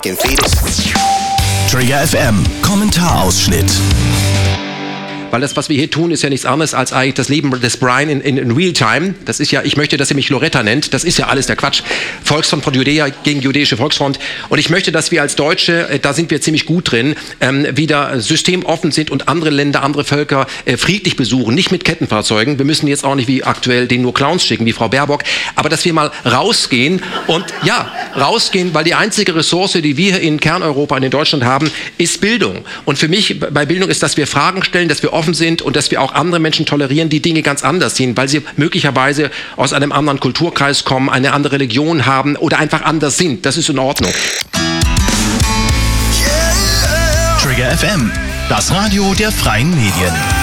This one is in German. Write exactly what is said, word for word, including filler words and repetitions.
Trigger F M, Kommentarausschnitt. Weil das, was wir hier tun, ist ja nichts anderes als eigentlich das Leben des Brian in, in, in Realtime. Das ist ja, ich möchte, dass ihr mich Loretta nennt. Das ist ja alles der Quatsch. Volksfront von Judäa gegen Jüdische Volksfront. Und ich möchte, dass wir als Deutsche, äh, da sind wir ziemlich gut drin, ähm, wieder systemoffen sind und andere Länder, andere Völker äh, friedlich besuchen. Nicht mit Kettenfahrzeugen. Wir müssen jetzt auch nicht wie aktuell den nur Clowns schicken, wie Frau Baerbock. Aber dass wir mal rausgehen und ja, rausgehen, weil die einzige Ressource, die wir in Kerneuropa und in Deutschland haben, ist Bildung. Und für mich bei Bildung ist, dass wir Fragen stellen, dass wir offen sind und dass wir auch andere Menschen tolerieren, die Dinge ganz anders sehen, weil sie möglicherweise aus einem anderen Kulturkreis kommen, eine andere Religion haben oder einfach anders sind. Das ist in Ordnung. Trigger F M, das Radio der freien Medien.